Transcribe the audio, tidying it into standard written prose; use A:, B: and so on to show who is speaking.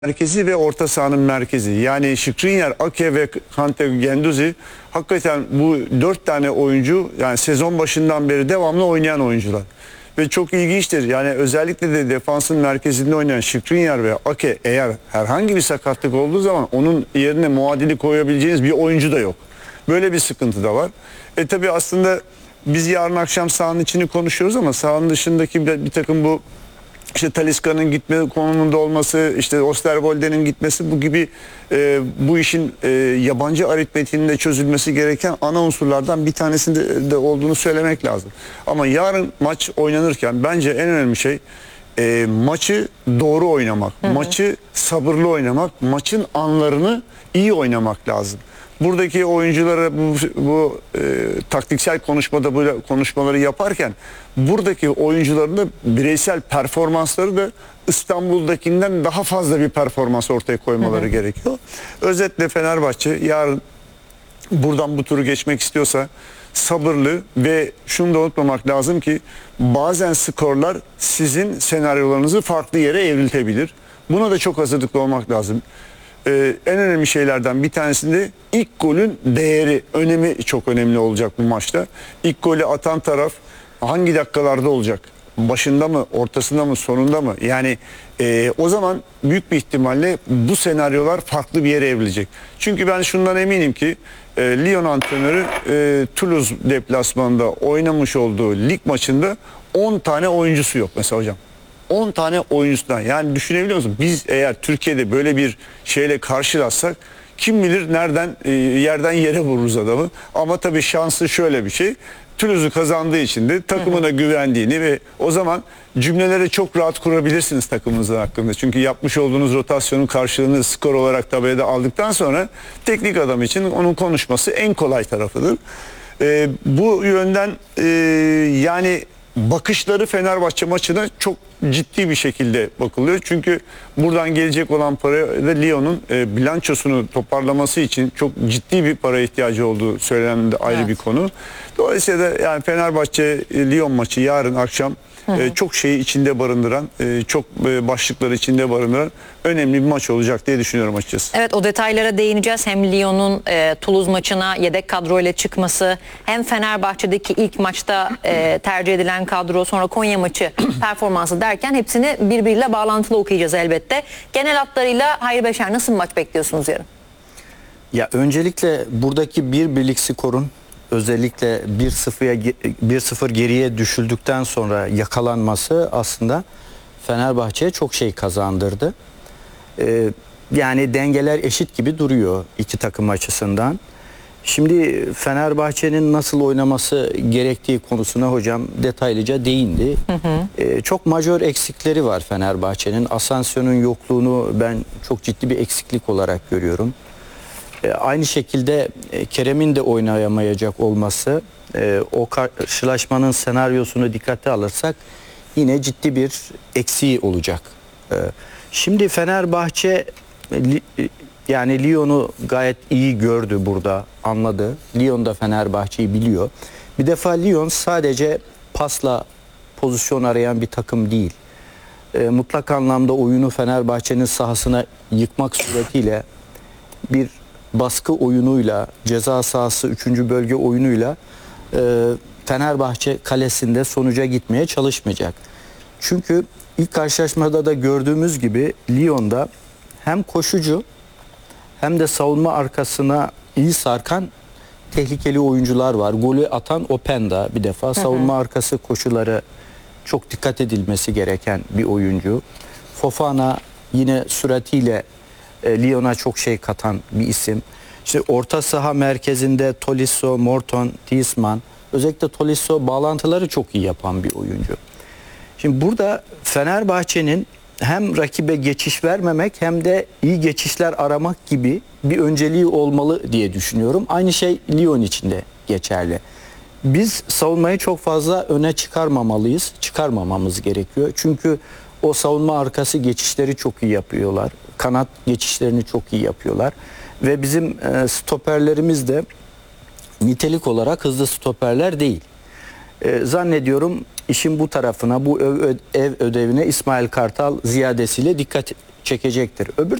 A: merkezi ve orta sahanın merkezi. Yani Skriniar, Ake ve Kante Guendouzi hakikaten bu 4 tane oyuncu yani sezon başından beri devamlı oynayan oyuncular. Ve çok ilginçtir. Yani özellikle de defansın merkezinde oynayan Skriniar ve Ake eğer herhangi bir sakatlık olduğu zaman onun yerine muadili koyabileceğiniz bir oyuncu da yok. Böyle bir sıkıntı da var. Tabii aslında biz yarın akşam sahanın içini konuşuyoruz ama sahanın dışındaki bir takım bu İşte Talisca'nın gitme konumunda olması, işte Osterwolde'nin gitmesi bu gibi bu işin yabancı aritmetiğinde çözülmesi gereken ana unsurlardan bir tanesinde de olduğunu söylemek lazım. Ama yarın maç oynanırken bence en önemli şey maçı doğru oynamak, maçı sabırlı oynamak, maçın anlarını iyi oynamak lazım. Buradaki oyunculara bu taktiksel konuşmada böyle konuşmaları yaparken buradaki oyuncuların da bireysel performansları da İstanbul'dakinden daha fazla bir performans ortaya koymaları gerekiyor. Özetle Fenerbahçe yarın buradan bu turu geçmek istiyorsa sabırlı ve şunu da unutmamak lazım ki bazen skorlar sizin senaryolarınızı farklı yere evriltebilir. Buna da çok hazırlıklı olmak lazım. En önemli şeylerden bir tanesinde ilk golün değeri, önemi çok önemli olacak bu maçta. İlk golü atan taraf hangi dakikalarda olacak? Başında mı, ortasında mı, sonunda mı? Yani o zaman büyük bir ihtimalle bu senaryolar farklı bir yere evrilecek. Çünkü ben şundan eminim ki Lyon antrenörü Toulouse deplasmanında oynamış olduğu lig maçında 10 tane oyuncusu yok mesela hocam. 10 tane oyuncusundan, yani düşünebiliyor musun? Biz eğer Türkiye'de böyle bir şeyle karşılaşsak kim bilir nereden yerden yere vururuz adamı. Ama tabii şansı şöyle bir şey. Toulouse'u kazandığı için de takımına güvendiğini ve o zaman cümleleri çok rahat kurabilirsiniz takımınızın hakkında. Çünkü yapmış olduğunuz rotasyonun karşılığını skor olarak tabelada aldıktan sonra teknik adam için onun konuşması en kolay tarafıdır. Bu yönden yani bakışları Fenerbahçe maçına çok ciddi bir şekilde bakılıyor. Çünkü buradan gelecek olan para da Lyon'un bilançosunu toparlaması için çok ciddi bir para ihtiyacı olduğu söylenen de ayrı bir konu. Dolayısıyla da yani Fenerbahçe Lyon maçı yarın akşam çok şeyi içinde barındıran, çok başlıkları içinde barındıran önemli bir maç olacak diye düşünüyorum açıkçası.
B: Evet, o detaylara değineceğiz. Hem Lyon'un Toulouse maçına yedek kadroyla çıkması, hem Fenerbahçe'deki ilk maçta tercih edilen kadro, sonra Konya maçı performansı derken hepsini birbiriyle bağlantılı okuyacağız elbette. Genel hatlarıyla Hayri Beşer, nasıl bir maç bekliyorsunuz yarın?
C: Ya öncelikle buradaki bir birlik skorun özellikle 1-0 geriye düşüldükten sonra yakalanması aslında Fenerbahçe'ye çok şey kazandırdı. Yani dengeler eşit gibi duruyor iki takım açısından. Şimdi Fenerbahçe'nin nasıl oynaması gerektiği konusuna hocam detaylıca değindi. Çok majör eksikleri var Fenerbahçe'nin. Asensio'nun yokluğunu ben çok ciddi bir eksiklik olarak görüyorum. Aynı şekilde Kerem'in de oynayamayacak olması, o karşılaşmanın senaryosunu dikkate alırsak yine ciddi bir eksiği olacak. Şimdi Fenerbahçe yani Lyon'u gayet iyi gördü burada, anladı. Lyon da Fenerbahçe'yi biliyor. Bir defa Lyon sadece pasla pozisyon arayan bir takım değil. Mutlak anlamda oyunu Fenerbahçe'nin sahasına yıkmak suretiyle bir baskı oyunuyla, ceza sahası 3. bölge oyunuyla Fenerbahçe kalesinde sonuca gitmeye çalışmayacak. Çünkü ilk karşılaşmada da gördüğümüz gibi Lyon'da hem koşucu hem de savunma arkasına iyi sarkan tehlikeli oyuncular var. Golü atan Openda bir defa. Savunma arkası koşuları çok dikkat edilmesi gereken bir oyuncu. Fofana yine süratiyle Lyon'a çok şey katan bir isim. İşte orta saha merkezinde Tolisso, Morton, Tielemans, özellikle Tolisso bağlantıları çok iyi yapan bir oyuncu. Şimdi burada Fenerbahçe'nin hem rakibe geçiş vermemek hem de iyi geçişler aramak gibi bir önceliği olmalı diye düşünüyorum. Aynı şey Lyon için de geçerli. Biz savunmayı çok fazla öne çıkarmamalıyız, çıkarmamamız gerekiyor. Çünkü o savunma arkası geçişleri çok iyi yapıyorlar. Kanat geçişlerini çok iyi yapıyorlar. Ve bizim stoperlerimiz de nitelik olarak hızlı stoperler değil. Zannediyorum işin bu tarafına, bu ev ödevine İsmail Kartal ziyadesiyle dikkat çekecektir. Öbür